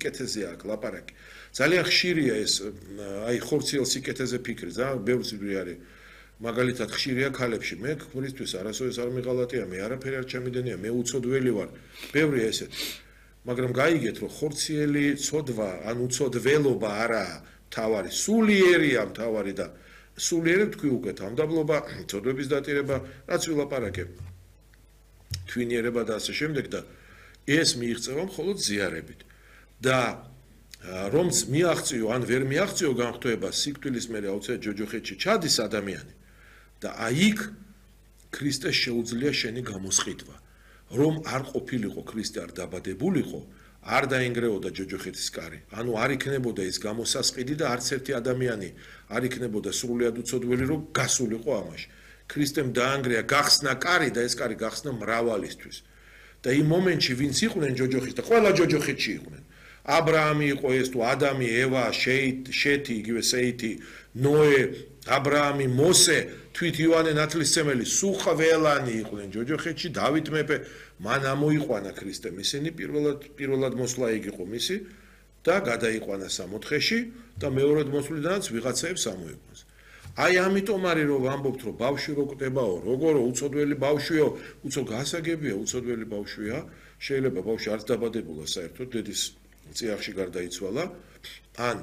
სიკეთეზე აქვს ლაპარაკი. ძალიან ხშირია ეს აი ხორციელ სიკეთეზე ფიქრი, ბევრს არის. მაგალითად ხშირია ქალებში, მე ქმრისთვის არასოდეს არ მიღალატია, მე არაფერი არ ჩამიდენია, მე უცოდველი ვარ. ბევრია ესეთი. მაგრამ გაიგეთ, რომ ხორციელი ცოდვა, ან უცოდველობა არაა მთავარი, სულიერია მთავარი და სულიერი თქვი უკვე თავდაბლობა, ცოდვების დატირება, რაც ვილაპარაკებ. თვინიერება და ასე შემდეგ და ეს მიიღწევა მხოლოდ ზიარებით. და რომც მიაღწიო ან ვერ მიაღწიო განხტოება სიკვდილის მერე აუცილებლად ჯოჯოხეთში ჩადის ადამიანი და აი იქ ქრისტეს შეუძლია შენი გამოსყიდვა. რომ არ ყოფილიყო ქრისტე არ დაბადებულიყო, არ დაინგრეოდა ჯოჯოხეთის კარი. ანუ არ იქნებოდა ის გამოსასყიდი და არც ერთი ადამიანი არ იქნებოდა სრულიად უცოდველი, რომ გასულიყო ამაში. ქრისტემ დაანგრია გახსნა კარი და ეს კარი გახსნა მრავალისთვის. და იმ მომენტში ვინც იყვნენ ჯოჯოხეთში და ყველა ჯოჯოხეთში იყვნენ. აბრაამი იყო ეს თუ ადამი, ევა, შეთი, იგივე სეითი, ნოე, აბრაამი, მოსე, თვით იოანე ნათლისმცემელი, სუხველანი იყვნენ ჯოჯოხეთში, დავით მეფე, მან ამოიყვანა ქრისტემ ისინი პირველად მოსვლა იგი იყო მისი და გადაიყვანა სამოთხეში და მეორედ მოსვლიდანაც ვიღაცაებს ამოიყვანს. აი ამიტომ არის რომ ვამბობთ რომ ბავშვი რო კვდებაო, როგორ უცოდველი ბავშვიო, უცოდ გასაგებია უცოდველი ბავშვია, შეიძლება ბავშვი არც დაბადებულა საერთოდ დედის წიაღში გარდაიცვალა, ან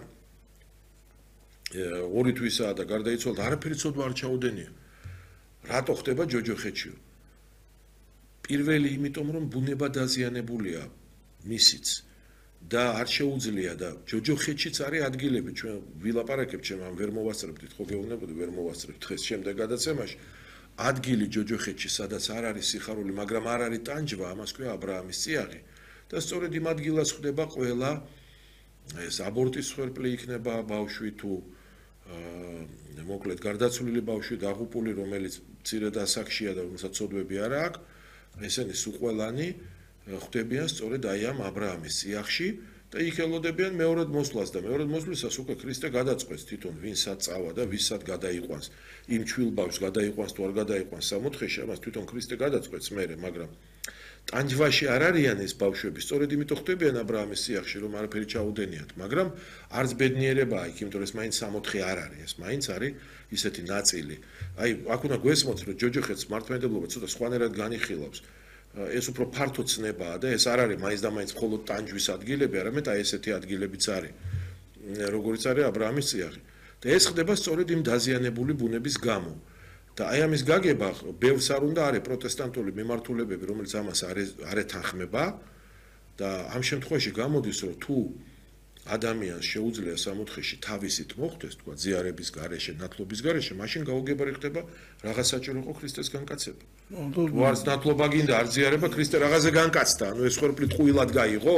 2 თვისაა და გარდაიცვალა და არაფერი ცოდვა არ ჩაუდენია. რატო ხდება ჯოჯოხეთში? პირველი იმიტომ რომ ბუნება დაზიანებულია მისიც და არ შეუძლია და ჯოჯოხეთშიც არის ადგილები, ჩვენ ვილაპარაკებთ, ჩვენ ამ ვერ მოვასწრებდით, ხო გეუბნებოდი, ვერ მოვასწრებთ დღეს შემდეგ გადაცემაში. ადგილი ჯოჯოხეთში, სადაც არ არის სიხარული, მაგრამ არ არის ტანჯვა, ამას ქვია აბრაამის წიაღი. და სწორედ იმ ადგილას ხდება ყველა ეს აბორტის სხერპლი იქნება ბავშვი თუ მოკლედ გარდაცვლილი ბავშვი დაღუპული, რომელიც მცირე დასაკშია და რომელსაც ცოდვები არ აქვს, ესენი სუყველანი ხდებიან სწორედ აი ამ აბრაამის წიაღში და იქ ელოდებიან მეორედ მოსვლას და მეორედ მოსვლისას უკვე ქრისტე გადაწყვეტს თვითონ ვინსაც წავა და ვისაც გადაიყვანს. იმ ჩვილ ბავშვს გადაიყვანს თუ არ გადაიყვანს სამოთხეში, ამას თვითონ ქრისტე გადაწყვეტს მერე, მაგრამ ტანჯვაში არ არიან ეს ბავშვები, სწორედ იმიტომ ხდებიან აბრაამის წიაღში, რომ არაფერი ჩაუდენიათ, მაგრამ არც ბედნიერებაა იქ, იმიტომ რომ ეს მაინც სამოთხე არ არის, ეს მაინც არის ისეთი ნაწილი. აი, აქ უნდა გვესმოთ, რომ ჯოჯოხეთს მართლმადიდებლობა ცოტა სხვანაირად განიხილავს. ეს უფრო ფართო ცნებაა და ეს არ არის მაინც და მაინც მხოლოდ ტანჯვის ადგილები, არამედ აი ესეთი ადგილებიც არის, როგორიც არის აბრაამის წიაღი. და ეს ხდება სწორედ იმ დაზიანებული ბუნების გამო. და აი ამის გაგება ბევრს არ უნდა არის პროტესტანტული მიმართულებები, რომელიც ამას არ ეთანხმება და ამ შემთხვევაში გამოდის, რომ თუ ადამიანს შეუძლია სამოთხეში თავისით მოხდეს, თქვა ზიარების გარეშე, ნათლობის გარეშე, მაშინ გაუგებარი ხდება რაღაც საჭირო იყო ქრისტეს განკაცება. თუ არც ნათლობა გინდა, არ ზიარება, ქრისტე რაღაცზე განკაცდა, ანუ ეს ხერფლი ტყუილად გაიღო?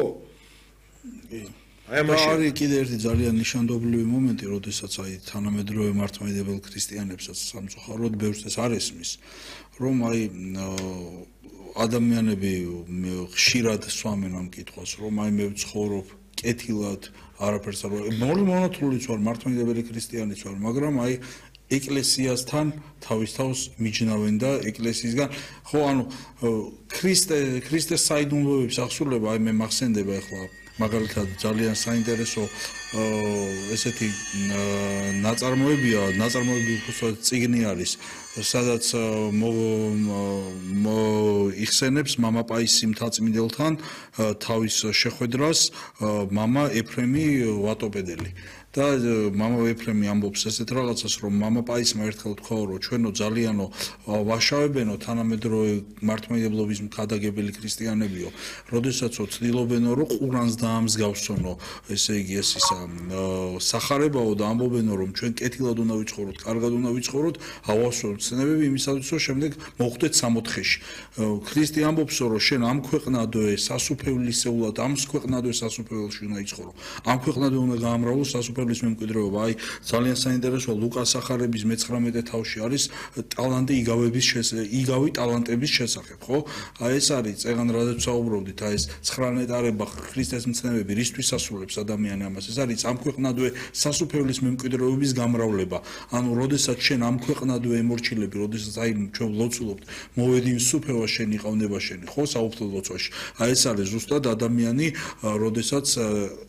არის კიდე ერთი ძალიან ნიშანდობლივი მომენტი, როდესაც აი თანამედროვე მართლმადიდებელ ქრისტიანებსაც სამწუხაროდ ბევრს ეს არ ესმის, რომ აი ადამიანები ხშირად სვამენ ამ კითხვას, რომ აი მე ვცხოვრობ კეთილად, არაფერს არ მონათლულიც ვარ, მართლმადიდებელი ქრისტიანიც ვარ, მაგრამ აი ეკლესიასთან თავის თავს მიჯნავენ და ეკლესიისგან ხო ანუ ქრისტეს საიდუმლოების აღსრულება აი მე მახსენდება ახლა მაგალითად ძალიან საინტერესო ესეთი ნაწარმოები უბრალოდ წიგნი არის სადაც იხსენებს მამა პაისი მთაწმინდელთან თავის შეხვედრას მამა ეფრემი ვატოპედელი და მამა ეფრემი ამბობს ესეთ რაღაცას რომ მამა პაისმა ერთხელ თქვა რომ ჩვენო ძალიანო ვაშავებენო თანამედროვე მართლმადიდებლობის მქადაგებელი ქრისტიანებიო როდესაც ცდილობენო რომ ყურანს დაამსგავსონო ესე იგი ეს ისა სახარებაო და ამბობენო რომ ჩვენ კეთილად უნდა ვიცხოვროთ კარგად უნდა ვიცხოვროთ ავასვენოთ ცნებები იმისათვის რომ შემდეგ მოხვდეთ სამოთხეში ქრისტე ამბობს რომ შენ ამ ქვეყნადვე სასუფევლისეულად ამ ქვეყნადვე სასუფეველში უნდა იცხოვრო ამ ქვეყნადვე უნდა გაამრავლო სასუფეველის მემკვიდრეობა აი ძალიან საინტერესოა ლუკას სახარების მე-19 თავში არის ტალანტი იგავი ტალანტების შესახებ ხო აი ეს არის წეგან რადგან საუბრობდით აი ეს 9 ნეტარება ქრისტეს მცნებები რისთვის ასრულებს ადამიანი ამას ეს არის ამ ქვეყნადვე სასუფეველის მემკვიდრეობის გამრავლება ანუ როდესაც შენ ამ ქვეყნადვე ემორჩილები როდესაც აი ჩვენ ლოცულობთ მოვედი სუფევა შენი ყავნება შენი ხო საუფლო ლოცვაში აი ეს არის ზუსტად ადამიანი როდესაც